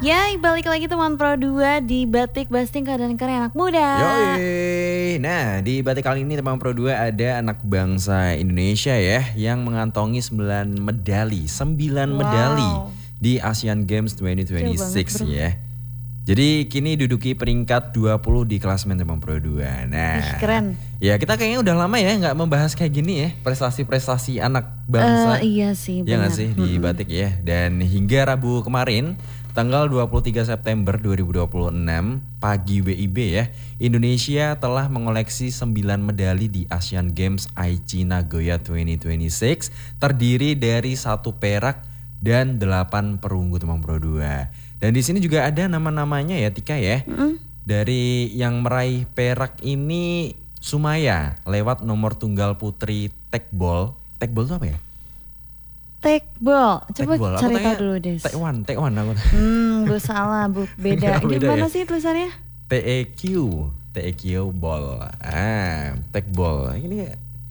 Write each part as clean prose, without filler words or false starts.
Ya, balik lagi teman Pro 2 di Batik Basting Keadaan Karya Anak Muda. Yoi. Nah, di Batik kali ini teman Pro 2 ada anak bangsa Indonesia ya yang mengantongi 9 medali di Asian Games 2026 ya. Jadi kini duduki peringkat 20 di klasemen teman Pro 2. Nah, keren. Ya kita kayaknya udah lama ya nggak membahas kayak gini ya, prestasi-prestasi anak bangsa. Iya sih, ya benar. Nggak sih di Batik ya. Dan hingga Rabu kemarin tanggal 23 September 2026 pagi WIB ya, Indonesia telah mengoleksi 9 medali di Asian Games Aichi Nagoya 2026, terdiri dari 1 perak dan 8 perunggu teman Pro 2. Dan di sini juga ada nama-namanya ya Tika ya. Dari yang meraih perak ini Sumaya lewat nomor tunggal putri tekbol. Tekbol itu apa ya? Tekbol, coba Tekbol. cari tahu dulu Des. Tekwan aku. Gue salah, beda. Gimana ya? sih tulisannya? TEQ ball. Tekbol. Ini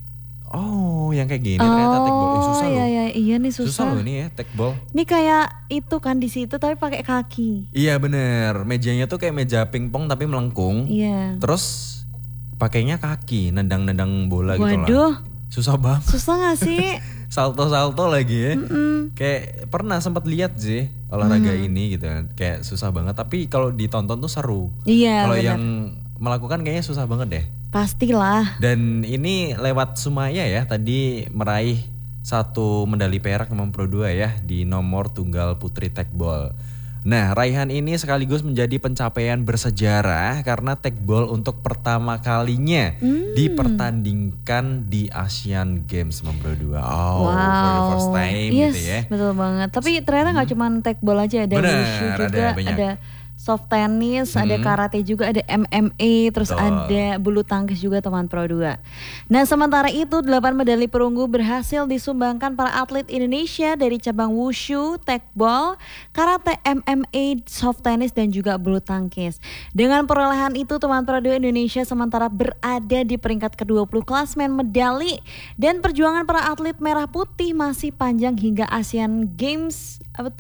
yang kayak gini ternyata tekbol. Susah loh. Iya nih susah. Susah loh ini ya tekbol. Ini kayak itu kan di situ tapi pakai kaki. Iya bener. Mejanya tuh kayak meja pingpong tapi melengkung. Iya. Terus pakainya kaki, nendang-nendang bola gitu lah. Waduh. Susah banget. Susah gak sih? Salto-salto lagi ya. Kayak pernah sempat lihat sih olahraga ini gitu. Kayak susah banget tapi kalau ditonton tuh seru. Iya. Kalau yang melakukan kayaknya susah banget deh. Pastilah. Dan ini lewat Sumaya ya, tadi meraih 1 medali perak teman Pro 2 ya di nomor tunggal putri tekbol. Nah, raihan ini sekaligus menjadi pencapaian bersejarah karena tekbol untuk pertama kalinya dipertandingkan di Asian Games teman Pro 2. For the first time gitu ya. Betul banget. Tapi ternyata gak cuma tekbol aja, ada wushu juga, ada soft tennis, ada karate juga, ada MMA, terus ada bulu tangkis juga teman Pro 2. Nah sementara itu 8 medali perunggu berhasil disumbangkan para atlet Indonesia dari cabang wushu, tekbol, karate, MMA, soft tennis dan juga bulu tangkis. Dengan perolehan itu teman Pro 2 Indonesia sementara berada di peringkat ke-20 klasmen medali dan perjuangan para atlet merah putih masih panjang hingga Asian Games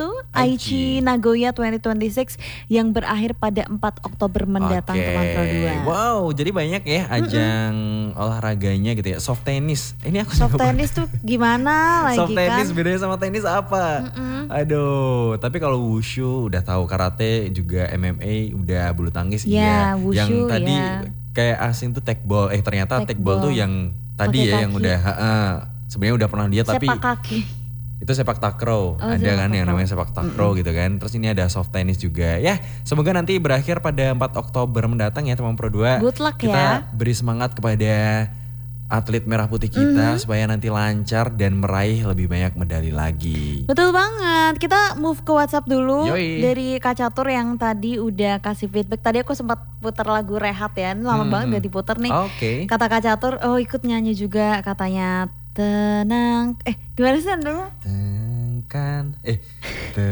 Aichi Nagoya 2026 yang berakhir pada 4 Oktober mendatang teman Pro 2. Wow, jadi banyak ya ajang olahraganya gitu ya. Soft tennis. Ini aku soft tennis tuh gimana lagi kan? Soft tennis bedanya sama tenis apa? Aduh, tapi kalau wushu udah tahu, karate juga, MMA udah, bulu tangkis iya. Wushu, yang tadi kayak asing tuh tekbol. Ternyata tekbol tuh yang tadi ya yang udah sebenarnya udah pernah lihat tapi sepak kaki. Itu sepak takraw, ada kan yang namanya sepak takraw gitu kan. Terus ini ada soft tennis juga. Ya, semoga nanti berakhir pada 4 Oktober mendatang ya teman Pro 2. Good luck kita beri semangat kepada atlet merah putih kita supaya nanti lancar dan meraih lebih banyak medali lagi. Betul banget. Kita move ke WhatsApp dulu. Yoi. Dari Kak Catur yang tadi udah kasih feedback. Tadi aku sempat putar lagu Rehat ya. Ini lama banget gak diputar nih. Kata Kak Catur, ikut nyanyi juga katanya. Tenang, gimana sih dulu? Tenangkan,